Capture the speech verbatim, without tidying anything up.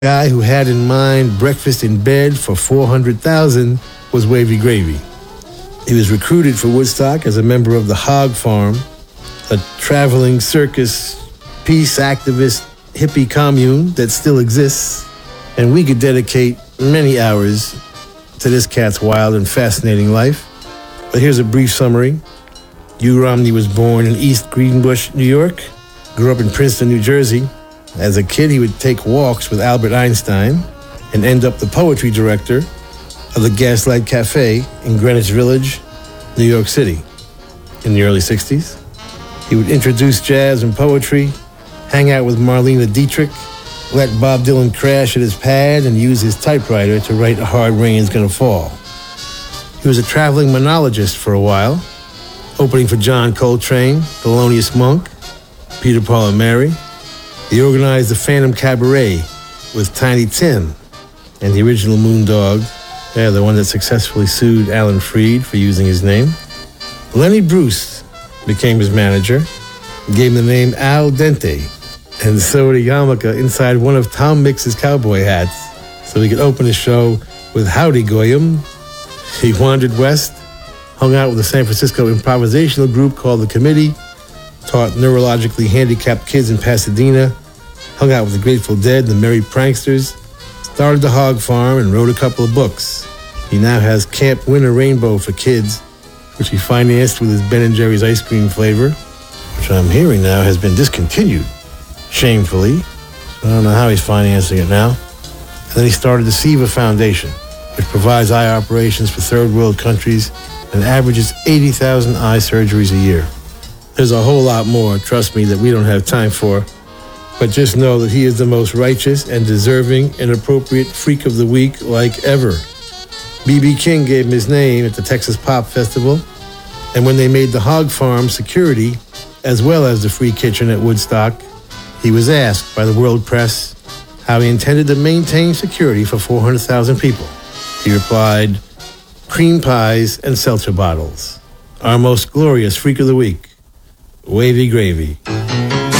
guy who had in mind breakfast in bed for four hundred thousand was Wavy Gravy. He was recruited for Woodstock as a member of the Hog Farm, a traveling circus, peace activist, hippie commune that still exists, and we could dedicate many hours to this cat's wild and fascinating life. But here's a brief summary. Hugh Romney was born in East Greenbush, New York, grew up in Princeton, New Jersey. As a kid, he would take walks with Albert Einstein and end up the poetry director of the Gaslight Cafe in Greenwich Village, New York City. In the early sixties, he would introduce jazz and poetry, hang out with Marlene Dietrich, let Bob Dylan crash at his pad, and use his typewriter to write A Hard Rain's Gonna Fall. He was a traveling monologist for a while, opening for John Coltrane, Thelonious Monk, Peter, Paul, and Mary. He organized the Phantom Cabaret with Tiny Tim and the original Moondog, yeah, the one that successfully sued Alan Freed for using his name. Lenny Bruce became his manager, gave him the name Al Dente, and sewed a yarmulke inside one of Tom Mix's cowboy hats so he could open his show with Howdy Goyim. He wandered west, hung out with a San Francisco improvisational group called The Committee, taught neurologically handicapped kids in Pasadena, hung out with the Grateful Dead and the Merry Pranksters, started the Hog Farm, and wrote a couple of books. He now has Camp Winter Rainbow for kids, which he financed with his Ben and Jerry's ice cream flavor, which I'm hearing now has been discontinued, shamefully. I don't know how he's financing it now. And then he started the SIVA Foundation, which provides eye operations for third world countries and averages eighty thousand eye surgeries a year. There's a whole lot more, trust me, that we don't have time for. But just know that he is the most righteous and deserving and appropriate freak of the week like ever. B B King gave him his name at the Texas Pop Festival. And when they made the Hog Farm security, as well as the free kitchen at Woodstock, he was asked by the world press how he intended to maintain security for four hundred thousand people. He replied, cream pies and seltzer bottles. Our most glorious freak of the week, Wavy Gravy.